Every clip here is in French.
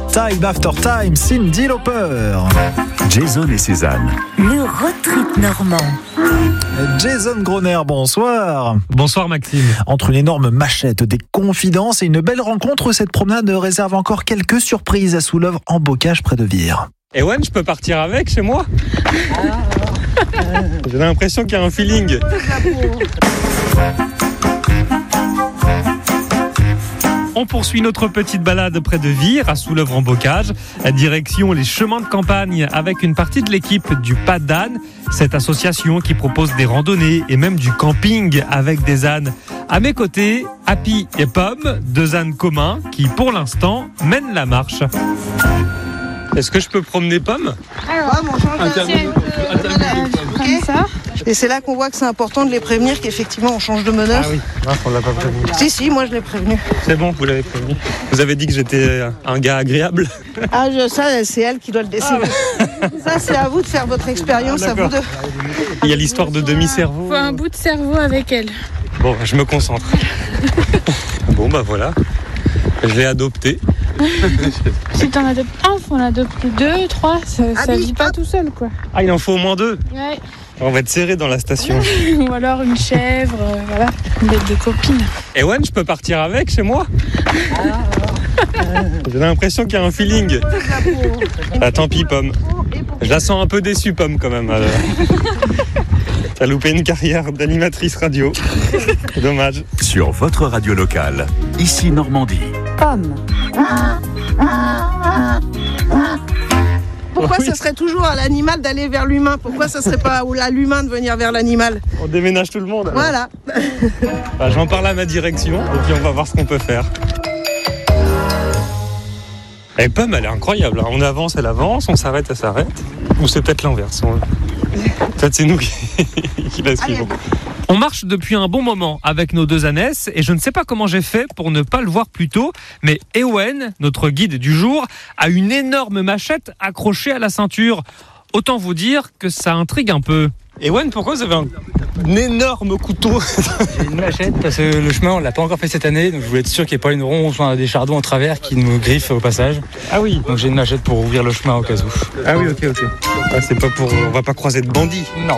Time After Time, Cyndi Lauper. Jason et Cézanne. Le road trip normand. Jason Groner, bonsoir. Bonsoir Maxime. Entre une énorme machette, des confidences et une belle rencontre, cette promenade réserve encore quelques surprises à Souleuvre en Bocage près de Vire. Ewan, je peux partir avec chez moi? J'ai l'impression qu'il y a un feeling. On poursuit notre petite balade près de Vire, à Souleuvre en Bocage, direction les chemins de campagne avec une partie de l'équipe du Pas d'âne, cette association qui propose des randonnées et même du camping avec des ânes. À mes côtés, Happy et Pomme, deux ânes communs qui pour l'instant mènent la marche. Est-ce que je peux promener Pomme? Alors, on change comme ça. Et c'est là qu'on voit que c'est important de les prévenir qu'effectivement on change de meneur. Ah oui, on l'a pas prévenu. Si, moi je l'ai prévenu. C'est bon, vous l'avez prévenu. Vous avez dit que j'étais un gars agréable. Ça, c'est elle qui doit le décider. Ça, c'est à vous de faire votre expérience, à vous de... Il y a l'histoire de demi-cerveau. Faut un bout de cerveau avec elle. Bon, je me concentre. Bon, bah voilà. Je l'ai adopté. Si t'en adoptes un, faut en adopter 2, 3, ça vit pas tout seul quoi. Ah, il en faut au moins 2. Ouais. On va être serré dans la station. Ou alors une chèvre, voilà, une bête de copine. Ewan, je peux partir avec chez moi? J'ai l'impression qu'il y a un feeling. Ah, tant pis, Pomme. Je la sens un peu déçue, Pomme, quand même. T'as loupé une carrière d'animatrice radio. Dommage. Sur votre radio locale, ici Normandie. Pomme. Pourquoi Oui. ça serait toujours à l'animal d'aller vers l'humain? Pourquoi ça serait pas à l'humain de venir vers l'animal? On déménage tout le monde. alors. Voilà. Bah, j'en parle à ma direction et puis on va voir ce qu'on peut faire. Et Pomme, elle est incroyable. On avance, elle avance, on s'arrête, elle s'arrête. Ou c'est peut-être l'inverse. Peut-être c'est nous qui la suivons. On marche depuis un bon moment avec nos deux ânesses et je ne sais pas comment j'ai fait pour ne pas le voir plus tôt, mais Ewen, notre guide du jour, a une énorme machette accrochée à la ceinture. Autant vous dire que ça intrigue un peu. Ewen, pourquoi vous avez un énorme couteau? J'ai une machette parce que le chemin on l'a pas encore fait cette année, donc je voulais être sûr qu'il n'y ait pas une ronce ou des chardons en travers qui nous griffent au passage. Ah oui. Donc j'ai une machette pour ouvrir le chemin au cas où. Ah oui, ok. Ah, c'est pas pour... On va pas croiser de bandits. Non.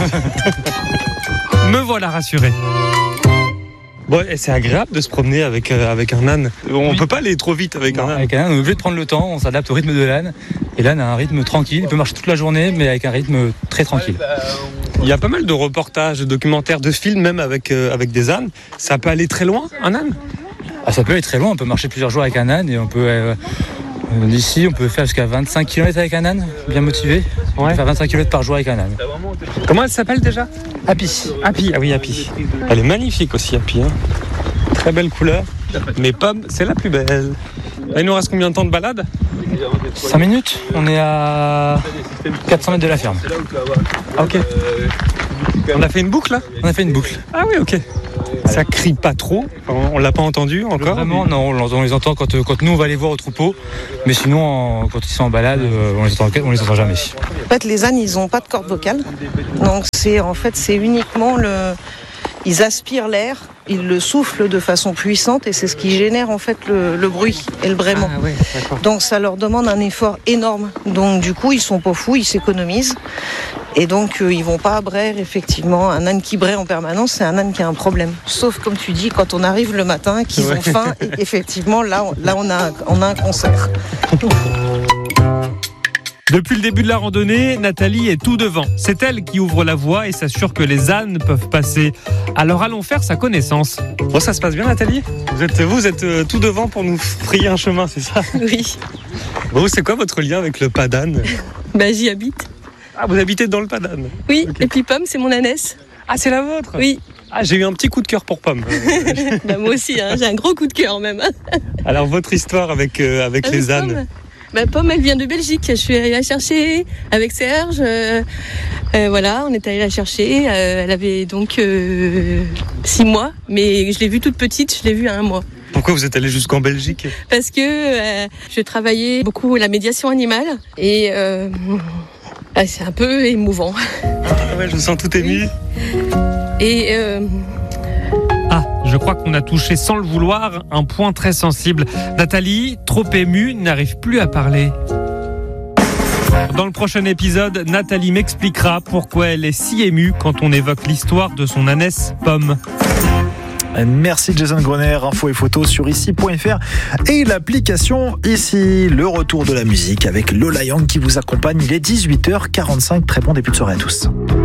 Me voilà rassuré. Bon, et c'est agréable de se promener avec un âne. On peut pas aller trop vite avec un âne. Avec un âne, on est obligé de prendre le temps, on s'adapte au rythme de l'âne. Et l'âne a un rythme tranquille, il peut marcher toute la journée, mais avec un rythme très tranquille. Il y a pas mal de reportages, de documentaires, de films même avec des ânes. Ça peut aller très loin, un âne? Ah, ça peut aller très loin, on peut marcher plusieurs jours avec un âne et on peut... d'ici, on peut faire jusqu'à 25 km avec un âne, bien motivé. On peut faire 25 km par jour avec un âne. Comment elle s'appelle déjà? Happy. Happy, ah oui, Happy. Elle est magnifique aussi, Happy. Hein. Très belle couleur. Mais Pomme, c'est la plus belle. Il nous reste combien de temps de balade? 5 minutes, on est à 400 mètres de la ferme. Ah, ok. On a fait une boucle là? On a fait une boucle. Ah oui, ok. Ça crie pas trop, on l'a pas entendu encore? Vraiment, non, on les entend quand nous on va les voir au troupeau, mais sinon quand ils sont en balade, on les entend jamais. En fait, les ânes, ils n'ont pas de corde vocale. Donc c'est uniquement ils aspirent l'air, ils le soufflent de façon puissante et c'est ce qui génère en fait le bruit et le braiement. Ah ouais, d'accord. Donc ça leur demande un effort énorme. Donc du coup, ils sont pas fous, ils s'économisent. Et donc ils vont pas braire effectivement. Un âne qui braie en permanence, c'est un âne qui a un problème. Sauf comme tu dis, quand on arrive le matin, qu'ils ont faim, et effectivement là on a un concert. Depuis le début de la randonnée, Nathalie est tout devant. C'est elle qui ouvre la voie et s'assure que les ânes peuvent passer. Alors allons faire sa connaissance. Bon, ça se passe bien, Nathalie? Vous êtes tout devant pour nous frayer un chemin, c'est ça? Oui, Bon, c'est quoi votre lien avec le Pas d'âne? j'y habite. Ah, vous habitez dans le Pas d'âne? Oui, Ok. et puis Pomme, c'est mon ânesse. Ah, c'est la vôtre? Oui, Ah, j'ai eu un petit coup de cœur pour Pomme. moi aussi, j'ai un gros coup de cœur même. Alors, votre histoire avec les ânes? Pomme, elle vient de Belgique. Je suis allée la chercher avec Serge. Voilà, on est allé la chercher. Elle avait donc 6 mois, mais je l'ai vue toute petite, je l'ai vue à 1 mois. Pourquoi vous êtes allé jusqu'en Belgique? Parce que je travaillais beaucoup à la médiation animale et c'est un peu émouvant. Ah ouais, je me sens tout ému. Et Ah, Je crois qu'on a touché sans le vouloir un point très sensible. Nathalie, trop émue, n'arrive plus à parler. Dans le prochain épisode, Nathalie m'expliquera pourquoi elle est si émue quand on évoque l'histoire de son ânesse Pomme. Merci Jason Grener, infos et photos sur ici.fr et l'application Ici. Le retour de la musique avec Lola Young qui vous accompagne. Il est 18h45. Très bon début de soirée à tous.